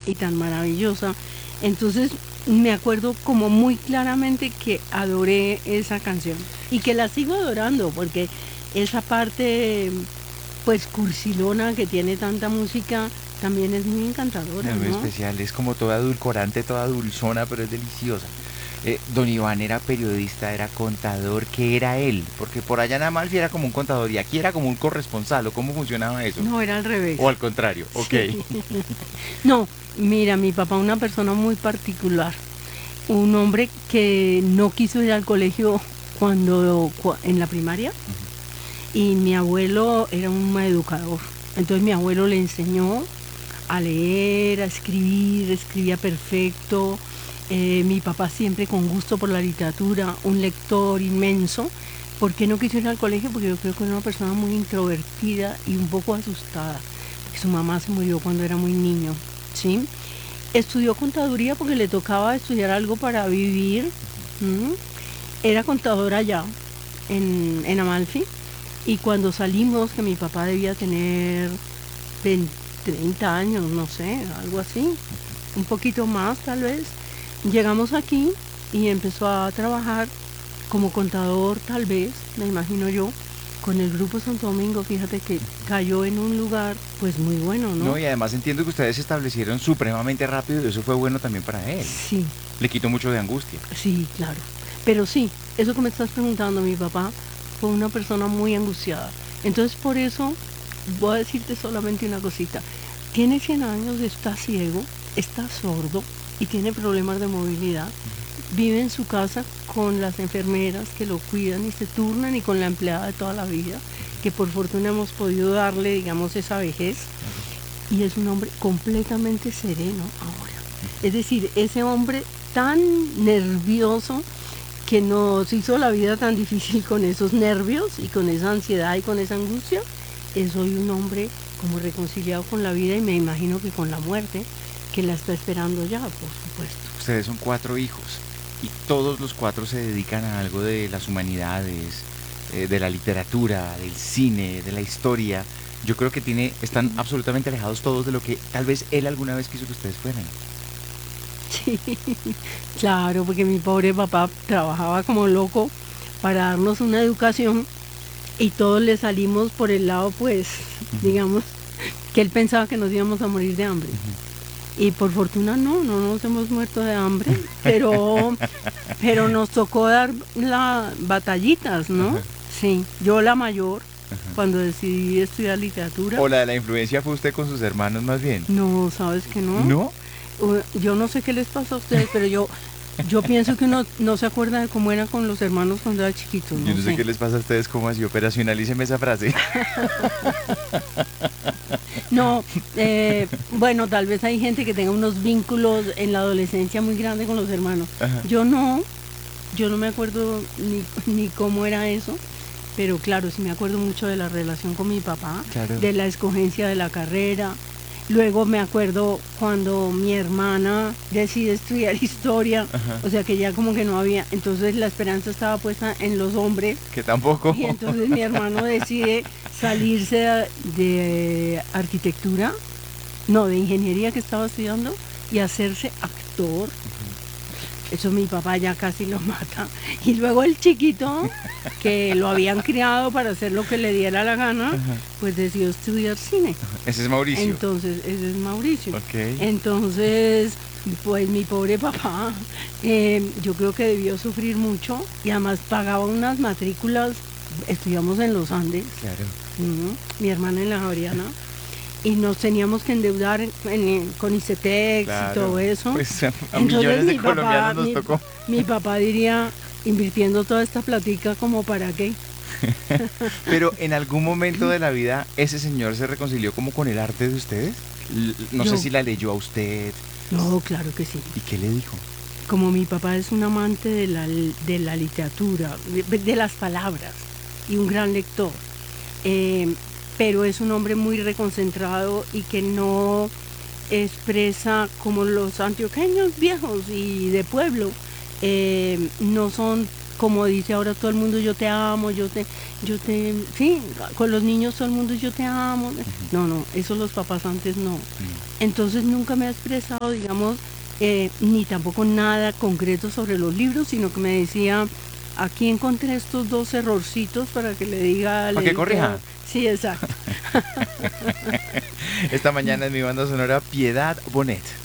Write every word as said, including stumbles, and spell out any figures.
y tan maravillosa. Entonces me acuerdo como muy claramente que adoré esa canción y que la sigo adorando porque esa parte pues cursilona que tiene tanta música también es muy encantadora, Es muy ¿no? especial, es como toda edulcorante, toda dulzona, pero es deliciosa. Eh, don Iván era periodista, era contador, ¿qué era él? Porque por allá en Amalfi era como un contador y aquí era como un corresponsal, ¿o cómo funcionaba eso? No, era al revés. O al contrario, ok. Sí. No, mira, mi papá una persona muy particular, un hombre que no quiso ir al colegio cuando cua- en la primaria y mi abuelo era un educador. Entonces mi abuelo le enseñó a leer, a escribir, escribía perfecto. Eh, mi papá siempre con gusto por la literatura, un lector inmenso. ¿Por qué no quiso ir al colegio? Porque yo creo que era una persona muy introvertida y un poco asustada. Porque su mamá se murió cuando era muy niño, ¿sí? Estudió contaduría porque le tocaba estudiar algo para vivir. ¿M? Era contador allá, en, en Amalfi. Y cuando salimos, que mi papá debía tener veinte, treinta años, no sé, algo así, un poquito más tal vez, llegamos aquí y empezó a trabajar como contador tal vez, me imagino yo, con el Grupo Santo Domingo. Fíjate que cayó en un lugar pues muy bueno, ¿no? No, y además entiendo que ustedes se establecieron supremamente rápido y eso fue bueno también para él. Sí, Le quitó mucho de angustia. sí, claro. Pero sí, eso que me estás preguntando, mi papá fue una persona muy angustiada. Entonces por eso voy a decirte solamente una cosita. Tiene cien años, está ciego, está sordo y tiene problemas de movilidad. Vive en su casa con las enfermeras que lo cuidan y se turnan y con la empleada de toda la vida, que por fortuna hemos podido darle, digamos, esa vejez. Y es un hombre completamente sereno ahora. Es decir, ese hombre tan nervioso que nos hizo la vida tan difícil con esos nervios y con esa ansiedad y con esa angustia, es hoy un hombre como reconciliado con la vida y me imagino que con la muerte, que la está esperando ya, por supuesto. Ustedes son cuatro hijos y todos los cuatro se dedican a algo de las humanidades, eh, de la literatura, del cine, de la historia. Yo creo que tiene, están absolutamente alejados todos de lo que tal vez él alguna vez quiso que ustedes fueran. Sí, claro, porque mi pobre papá trabajaba como loco para darnos una educación y todos le salimos por el lado, pues, Ujú, digamos, que él pensaba que nos íbamos a morir de hambre. ujú. Y por fortuna no, no nos hemos muerto de hambre, pero, pero nos tocó dar las batallitas, ¿no? Ajá, Sí, yo la mayor, ajá. cuando decidí estudiar literatura, O la de la influencia fue usted con sus hermanos más bien. no, ¿sabes que no? ¿No? Uh, Yo no sé qué les pasa a ustedes, pero yo, yo pienso que uno no se acuerda de cómo era con los hermanos cuando era chiquito, Yo no no sé sé. qué les pasa a ustedes, cómo así, operacionalíceme esa frase. No, eh, bueno, tal vez hay gente que tenga unos vínculos en la adolescencia muy grandes con los hermanos. Ajá, Yo no, yo no me acuerdo ni, ni cómo era eso, pero claro, sí me acuerdo mucho de la relación con mi papá, claro. de la escogencia de la carrera. Luego me acuerdo cuando mi hermana decide estudiar historia, Ajá. o sea que ya como que no había, entonces la esperanza estaba puesta en los hombres Que tampoco. y entonces mi hermano decide salirse de, de arquitectura, no, de ingeniería que estaba estudiando y hacerse actor. Eso mi papá ya casi lo mata. Y luego el chiquito, que lo habían criado para hacer lo que le diera la gana, Ajá. pues decidió estudiar cine. Ese es Mauricio. Entonces, ese es Mauricio. Ok. Entonces, pues mi pobre papá, eh, yo creo que debió sufrir mucho y además pagaba unas matrículas, estudiamos en los Andes, Claro. ujú, mi hermana en la Javeriana, y nos teníamos que endeudar en- en- con ICETEX y Claro. todo eso. Pues a, a Entonces millones de mi papá, colombianos nos mi, tocó. mi papá diría, invirtiendo toda esta platica como para qué. Pero en algún momento de la vida, ese señor se reconcilió como con el arte de ustedes. L- No sé No, si la leyó a usted. no, claro que sí. ¿Y qué le dijo? Como mi papá es un amante de la, de la literatura, de, de las palabras y un gran lector, eh, pero es un hombre muy reconcentrado y que no expresa como los antioqueños viejos y de pueblo, eh, no son como dice ahora todo el mundo, yo te amo, yo te, yo te, sí, con los niños todo el mundo, yo te amo. Ujú. No, no, eso los papás antes no. Mm. Entonces nunca me ha expresado, digamos, eh, ni tampoco nada concreto sobre los libros, sino que me decía, aquí encontré estos dos errorcitos para que le diga al Para que editor. corrija. Sí, exacto. Esta mañana en mi banda sonora, Piedad Bonet.